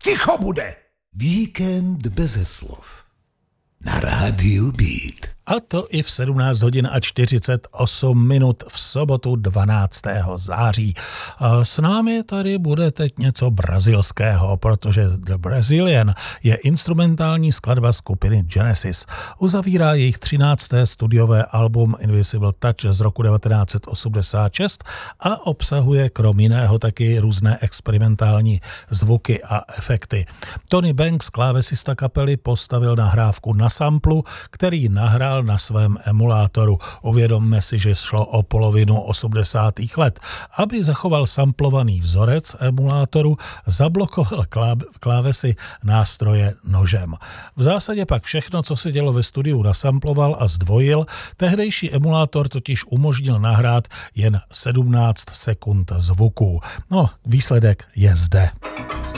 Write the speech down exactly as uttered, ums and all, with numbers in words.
ticho bude. Víkend beze slov. Na rádiu Beat. A to i v sedmnáct hodin a čtyřicet osm minut v sobotu dvanáctého září. S námi tady bude teď něco brazilského, protože The Brazilian je instrumentální skladba skupiny Genesis. Uzavírá jejich třinácté studiové album Invisible Touch z roku devatenáct set osmdesát šest a obsahuje krom jiného taky různé experimentální zvuky a efekty. Tony Banks, klávesista kapely, postavil nahrávku na samplu, který nahrál na svém emulátoru. Uvědomme si, že šlo o polovinu osmdesátých let. Aby zachoval samplovaný vzorec emulátoru, zablokoval klávesy nástroje nožem. V zásadě pak všechno, co se dělo ve studiu, nasamploval a zdvojil. Tehdejší emulátor totiž umožnil nahrát jen sedmnáct sekund zvuků. No, výsledek je zde.